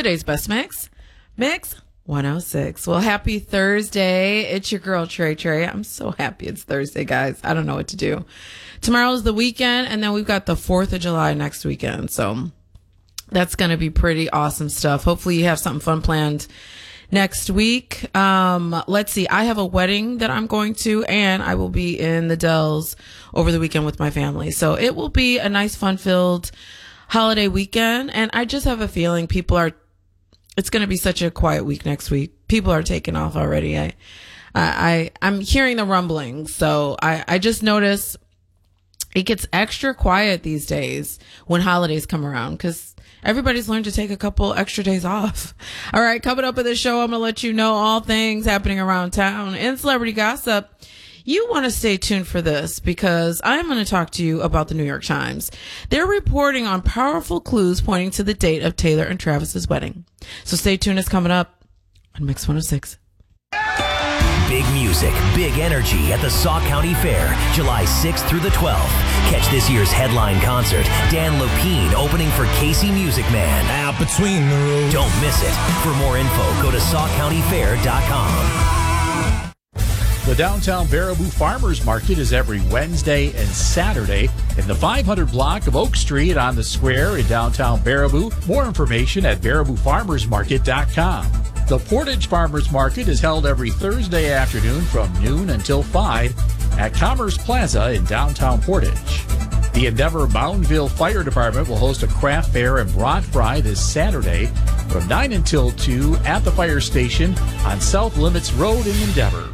today's best mix? Mix 106. Well, happy Thursday. It's your girl, Trey. I'm so happy it's Thursday, guys. I don't know what to do. Tomorrow's the weekend, and then we've got the 4th of July next weekend. So that's going to be pretty awesome stuff. Hopefully you have something fun planned next week. Let's see. I have a wedding that I'm going to, and I will be in the Dells over the weekend with my family. So it will be a nice, fun-filled holiday weekend. And I just have a feeling it's going to be such a quiet week next week. People are taking off already. I'm hearing the rumblings. So I just notice it gets extra quiet these days when holidays come around because everybody's learned to take a couple extra days off. All right, coming up in the show, I'm going to let you know all things happening around town and celebrity gossip. You want to stay tuned for this because I'm going to talk to you about the New York Times. They're reporting on powerful clues pointing to the date of Taylor and Travis's wedding. So stay tuned. It's coming up on Mix 106. Big music, big energy at the Sauk County Fair, July 6th through the 12th. Catch this year's headline concert, Dan Lepine opening for Casey Music Man. Out between the roads. Don't miss it. For more info, go to SaukCountyFair.com. The downtown Baraboo Farmers Market is every Wednesday and Saturday in the 500 block of Oak Street on the square in downtown Baraboo. More information at BarabooFarmersMarket.com. The Portage Farmers Market is held every Thursday afternoon from noon until 5 at Commerce Plaza in downtown Portage. The Endeavor Mountainville Fire Department will host a craft fair and brat fry this Saturday from 9 until 2 at the fire station on South Limits Road in Endeavor.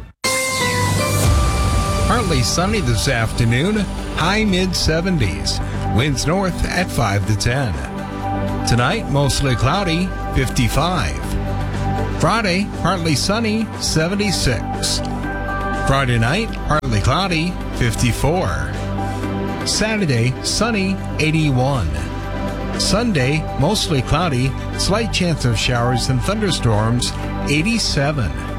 Partly sunny this afternoon, high mid-70s. Winds north at 5 to 10. Tonight, mostly cloudy, 55. Friday, partly sunny, 76. Friday night, partly cloudy, 54. Saturday, sunny, 81. Sunday, mostly cloudy, slight chance of showers and thunderstorms, 87.